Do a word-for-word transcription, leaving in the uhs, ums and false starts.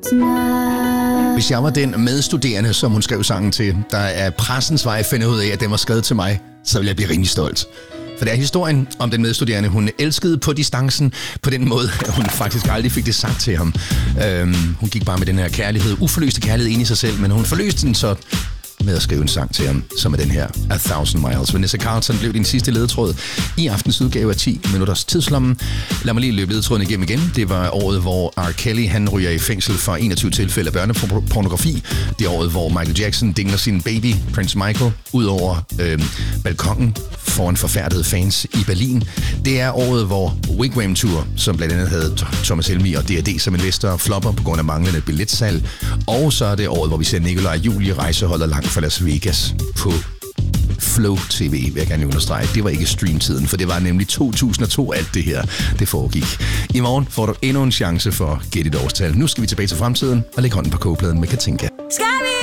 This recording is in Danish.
Hvis jeg var den medstuderende, som hun skrev sangen til, der er pressens vej finder ud af, at den var skrevet til mig, så ville jeg blive rimelig stolt. For det er historien om den medstuderende, hun elskede på distancen, på den måde, at hun faktisk aldrig fik det sagt til ham. Øhm, hun gik bare med den her kærlighed, uforløste kærlighed ind i sig selv, men hun forløste den så med at skrive en sang til ham, som er den her A Thousand Miles. Vanessa Carlton blev din sidste ledetråd i aftens udgave af ti minutters tidslommen. Lad mig lige løbe ledetråden igennem igen. Det var året, hvor R. Kelly han ryger i fængsel for enogtyve tilfælde af børnepornografi. Det er året, hvor Michael Jackson dingler sin baby, Prince Michael, ud over øh, balkongen foran forfærdede fans i Berlin. Det er året, hvor Wigwam Tour, som blandt andet havde Thomas Helmig og D R D som investor, flopper på grund af manglende billetsalg. Og så er det året, hvor vi ser Nikolaj og Julie rejseholder langt fra Las Vegas på Flow T V, vil jeg gerne understrege. Det var ikke streamtiden, for det var nemlig to tusind og to, alt det her, det foregik. I morgen får du endnu en chance for at gætte et årstal. Nu skal vi tilbage til fremtiden og lægge hånden på kogepladen med Katinka. Skal vi